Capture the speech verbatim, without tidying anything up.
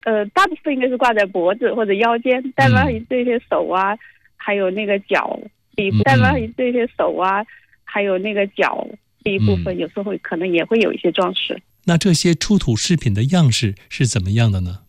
呃，大部分应该是挂在脖子或者腰间，但万一这些手啊，还有那个脚这一部分，但万一这些手啊，还有那个脚这一部分，有时候可能也会有一些装饰。 那这些出土饰品的样式是怎么样的呢？